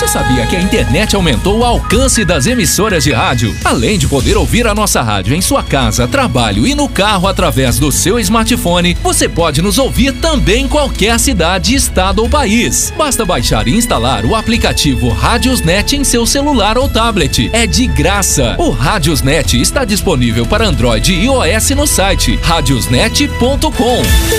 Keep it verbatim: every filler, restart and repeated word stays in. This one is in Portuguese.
Você sabia que a internet aumentou o alcance das emissoras de rádio? Além de poder ouvir a nossa rádio em sua casa, trabalho e no carro através do seu smartphone, você pode nos ouvir também em qualquer cidade, estado ou país. Basta baixar e instalar o aplicativo Radiosnet em seu celular ou tablet. É de graça. O Radiosnet está disponível para Android e iOS no site radiosnet ponto com.